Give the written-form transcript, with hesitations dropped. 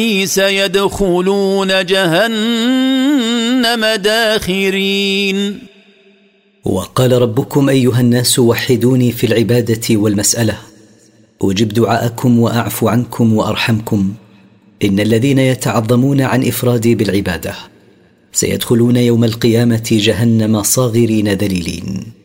سيدخلون جهنم داخرين. وقال ربكم أيها الناس وحدوني في العبادة والمسألة، أجب دعاءكم وأعفو عنكم وأرحمكم. إن الذين يتعظمون عن إفرادي بالعبادة سيدخلون يوم القيامة جهنم صاغرين ذليلين.